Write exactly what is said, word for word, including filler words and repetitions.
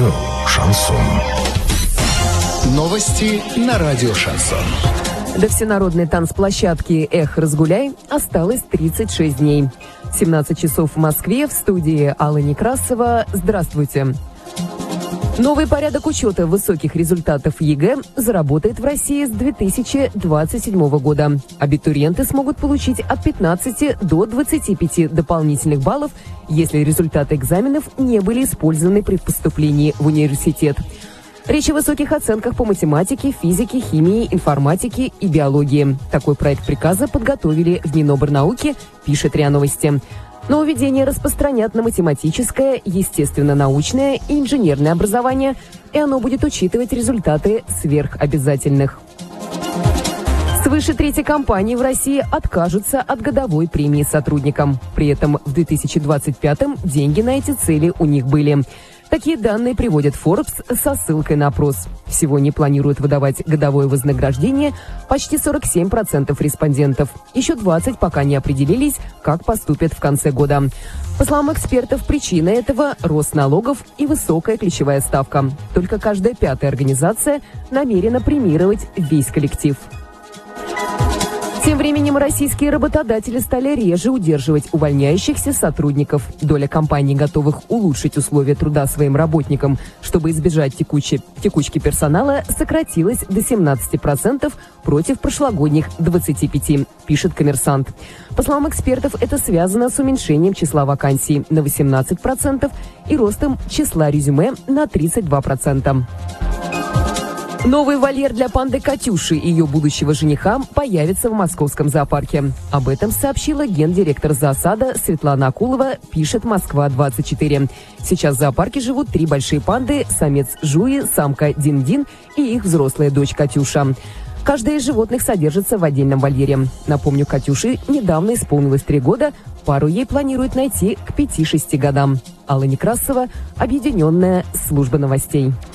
Радио «Шансон». Новости на радио «Шансон». До всенародной танцплощадки «Эх, разгуляй» осталось тридцать шесть дней. семнадцать часов в Москве, в студии Алла Некрасова. Здравствуйте. Новый порядок учета высоких результатов ЕГЭ заработает в России с две тысячи двадцать седьмого года. Абитуриенты смогут получить от пятнадцати до двадцати пяти дополнительных баллов, если результаты экзаменов не были использованы при поступлении в университет. Речь о высоких оценках по математике, физике, химии, информатике и биологии. Такой проект приказа подготовили в Минобрнауки, пишет РИА Новости. Нововведение распространят на математическое, естественно-научное и инженерное образование, и оно будет учитывать результаты сверхобязательных. Свыше трети компаний в России откажутся от годовой премии сотрудникам. При этом в две тысячи двадцать пятом деньги на эти цели у них были. Такие данные приводит Forbes со ссылкой на опрос. Всего не планируют выдавать годовое вознаграждение почти сорок семь процентов респондентов. Еще двадцать процентов пока не определились, как поступят в конце года. По словам экспертов, причина этого – рост налогов и высокая ключевая ставка. Только каждая пятая организация намерена премировать весь коллектив. Тем временем российские работодатели стали реже удерживать увольняющихся сотрудников. Доля компаний, готовых улучшить условия труда своим работникам, чтобы избежать текучи, текучки персонала, сократилась до семнадцати процентов против прошлогодних двадцати пяти процентов, пишет «Коммерсант». По словам экспертов, это связано с уменьшением числа вакансий на восемнадцать процентов и ростом числа резюме на тридцать два процента. Новый вольер для панды Катюши и ее будущего жениха появится в московском зоопарке. Об этом сообщила гендиректор зоосада Светлана Акулова, пишет Москва двадцать четыре. Сейчас в зоопарке живут три большие панды: самец Жуи, самка Дин-Дин и их взрослая дочь Катюша. Каждая из животных содержится в отдельном вольере. Напомню, Катюше недавно исполнилось три года, пару ей планируют найти к пяти-шести годам. Алла Некрасова, Объединенная служба новостей.